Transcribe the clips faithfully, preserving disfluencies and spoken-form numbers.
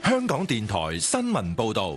香港電台新聞報道。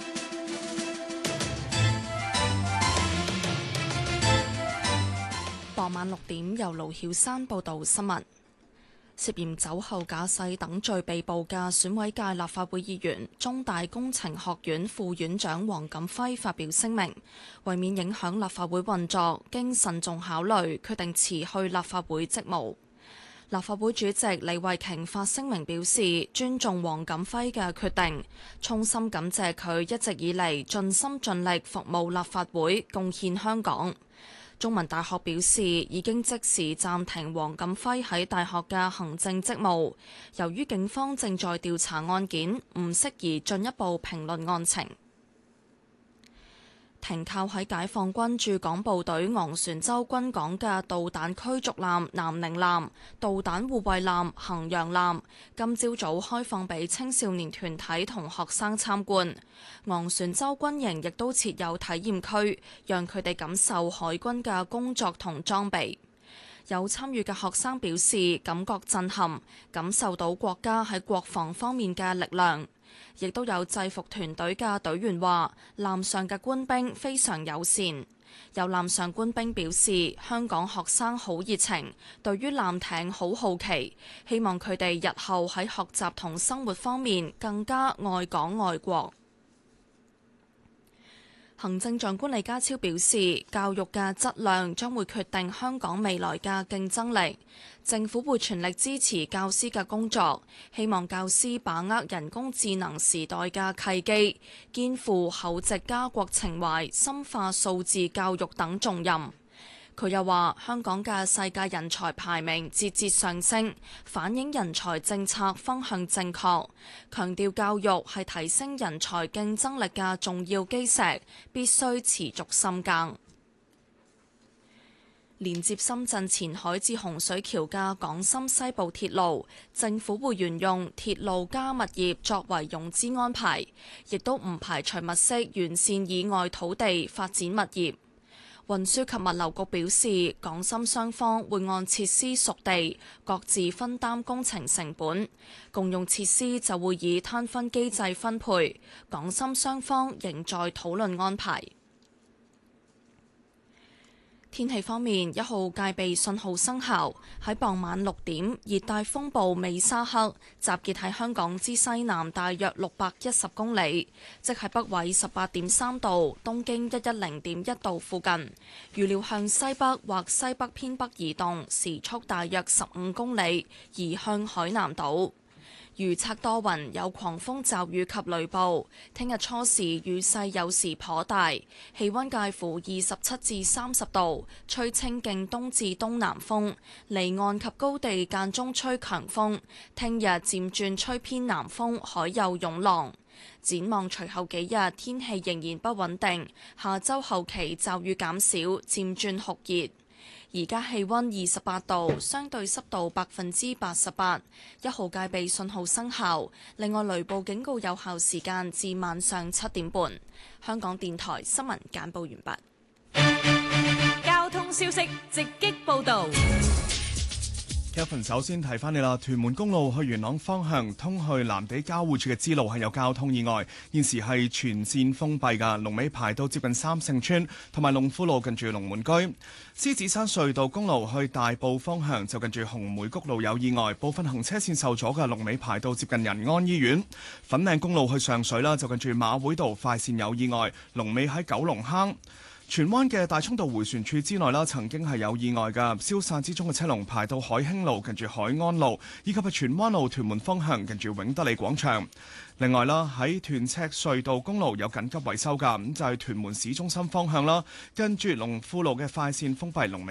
傍晚六點，由盧曉山報道新聞。涉嫌酒後駕駛等罪被捕嘅選委界立法會議員、中大工程學院副院長黃錦輝發表聲明，為免影響立法會運作，經慎重考慮，決定辭去立法會職務。立法會主席李慧瓊發聲明表示，尊重黃錦輝嘅決定，衷心感謝佢一直以嚟盡心盡力服務立法會，貢獻香港。中文大學表示，已經即時暫停黃錦輝喺大學嘅行政職務，由於警方正在調查案件，唔適宜進一步評論案情。停靠喺解放軍駐港部隊昂船洲軍港嘅導彈驅逐艦南寧艦、導彈護衛艦衡陽艦，今朝早開放俾青少年團體同學生參觀。昂船洲軍營亦都設有體驗區，讓佢哋感受海軍嘅工作同裝備。有參與嘅學生表示感覺震撼，感受到國家喺國防方面嘅力量。亦都有制服團隊嘅隊員話，艦上嘅官兵非常友善。有艦上官兵表示，香港學生好熱情，對於艦艇好好奇，希望佢哋日後喺學習同生活方面更加愛港愛國。行政長官李家超表示，教育嘅質量將會決定香港未來嘅競爭力。政府會全力支持教師嘅工作，希望教師把握人工智能時代嘅契機，肩負厚植家國情懷、深化數字教育等重任。佢又話，香港嘅世界人才排名節節上升，反映人才政策方向正確，強調教育係提升人才競爭力嘅重要基石，必須持續深耕。連接深圳前海至洪水橋嘅港深西部鐵路，政府會沿用鐵路加物業作為融資安排，亦都唔排除物色沿線以外土地發展物業。運輸及物流局表示，港深雙方會按設施屬地，各自分擔工程成本，共用設施就會以攤分機制分配。港深雙方仍在討論安排。天氣方面，一號戒備信號生效。喺傍晚六點，熱帶風暴美沙克集結喺香港之西南大約六百一十公里，即係北緯十八點三度、東經一一零點一度附近。預料向西北或西北偏北移動，時速大約十五公里，移向海南島。預測多雲，有狂風驟雨及雷暴。聽日初時雨勢有時頗大，氣溫介乎二十七至三十度，吹清勁東至東南風，離岸及高地間中吹強風。聽日漸轉吹偏南風，海有湧浪。展望隨後幾日天氣仍然不穩定，下週後期驟雨減少，漸轉酷熱。而家氣溫二十八度，相對濕度百分之八十八，一號戒備信號生效。另外，雷暴警告有效時間至晚上七點半。香港電台新聞簡報完畢。交通消息直擊報導。 Kevin 首先提翻你啦，屯門公路去元朗方向通去藍地交匯處嘅支路係有交通意外，現時係全線封閉㗎，龍尾排到接近三聖村同埋龍富路近住龍門居。獅子山隧道公路去大埔方向就近住紅梅谷路有意外，部分行車線受阻嘅，龍尾排到接近仁安醫院。粉嶺公路去上水啦，就近住馬會道快線有意外，龍尾喺九龍坑。荃灣嘅大涌道迴旋處之內啦，曾經係有意外㗎，消散之中嘅車龍排到海興路近住海安路，以及係荃灣路屯門方向近住永德里廣場。另外啦，喺屯赤隧道公路有緊急維修㗎，咁就係屯門市中心方向啦，跟住龍富路嘅快線封閉龍尾。